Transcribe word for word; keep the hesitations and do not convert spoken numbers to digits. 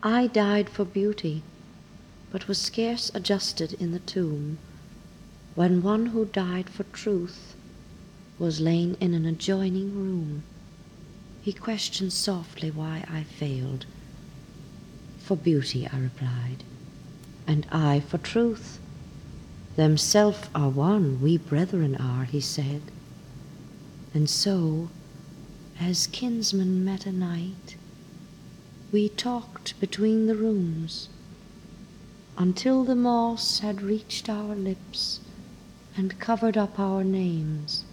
I died for beauty, but was scarce adjusted in the tomb, when one who died for truth was lain in an adjoining room. He questioned softly why I failed. For beauty, I replied, and I for truth. Themself are one, we brethren are, he said. And so, as kinsmen met a night, we talked between the rooms, until the moss had reached our lips and covered up our names.